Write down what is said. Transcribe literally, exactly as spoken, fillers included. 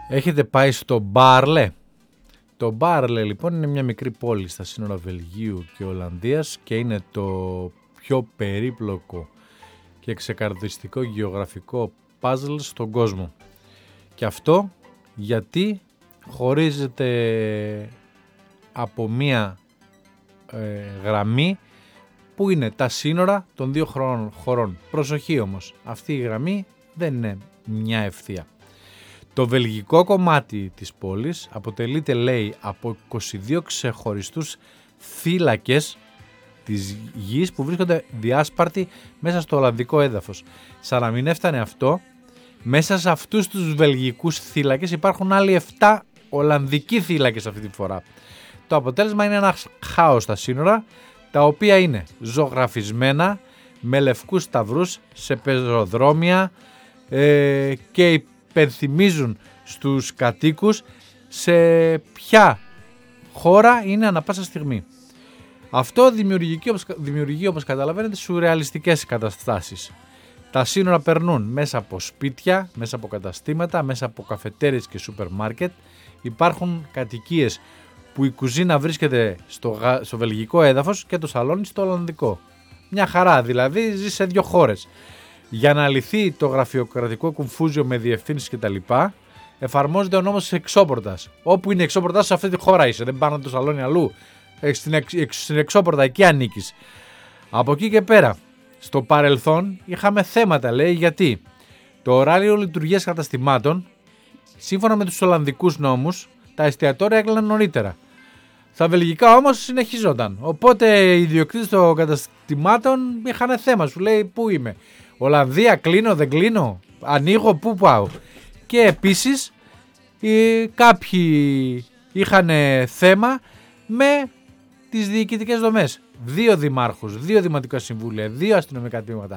Έχετε πάει στο Μπάρλε? Το Μπάρλε λοιπόν είναι μια μικρή πόλη στα σύνορα Βελγίου και Ολλανδίας και είναι το πιο περίπλοκο και ξεκαρδιστικό γεωγραφικό παζλ στον κόσμο. Και αυτό γιατί χωρίζεται από μια ε, γραμμή που είναι τα σύνορα των δύο χωρών, χωρών. Προσοχή όμως, αυτή η γραμμή δεν είναι μια ευθεία. Το βελγικό κομμάτι της πόλης αποτελείται, λέει, από είκοσι δύο ξεχωριστούς θύλακες της γης που βρίσκονται διάσπαρτοι μέσα στο ολλανδικό έδαφος. Σαν να μην έφτανε αυτό, μέσα σε αυτούς τους βελγικούς θύλακες υπάρχουν άλλοι επτά ολλανδικοί θύλακες αυτή τη φορά. Το αποτέλεσμα είναι ένα χάος στα σύνορα, τα οποία είναι ζωγραφισμένα με λευκούς σταυρούς σε πεζοδρόμια ε, και υπενθυμίζουν στους κατοίκους σε ποια χώρα είναι ανά πάσα στιγμή. Αυτό δημιουργεί, δημιουργεί όπως καταλαβαίνετε σουρεαλιστικές καταστάσεις. Τα σύνορα περνούν μέσα από σπίτια, μέσα από καταστήματα, μέσα από καφετέριες και σούπερ μάρκετ. Υπάρχουν κατοικίες που η κουζίνα βρίσκεται στο, στο βελγικό έδαφος και το σαλόνι στο ολλανδικό. Μια χαρά, δηλαδή ζει σε δύο χώρες. Για να λυθεί το γραφειοκρατικό κουμφούζιο με διευθύνσεις κτλ. Εφαρμόζεται ο νόμος της εξώπορτας. Όπου είναι εξώπορτας, σε αυτή τη χώρα είσαι. Δεν πάνε το σαλόνι αλλού. Στην, εξ, στην εξώπορτα, εκεί ανήκεις. Από εκεί και πέρα, στο παρελθόν είχαμε θέματα, λέει, γιατί το ωράριο λειτουργίας καταστημάτων, σύμφωνα με τους ολλανδικούς νόμους, τα εστιατόρια έκλειναν νωρίτερα. Στα βελγικά όμως συνεχίζονταν. Οπότε οι ιδιοκτήτες των καταστημάτων είχαν θέμα. Σου λέει, πού είμαι? Ολλανδία, κλείνω, δεν κλείνω? Ανοίγω, πού πάω? Και επίσης οι, κάποιοι είχαν θέμα με τις διοικητικές δομές. Δύο δημάρχους, δύο δημοτικά συμβούλια, δύο αστυνομικά τμήματα.